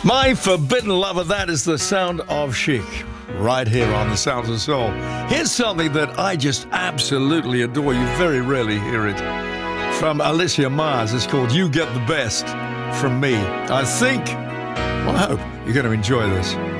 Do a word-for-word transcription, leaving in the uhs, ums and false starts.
My forbidden lover, that is the sound of Chic, right here on The Sounds of Soul. Here's something that I just absolutely adore. You very rarely hear it. From Alicia Mars. It's called You Get the Best From Me. I think, well, I hope you're going to enjoy this.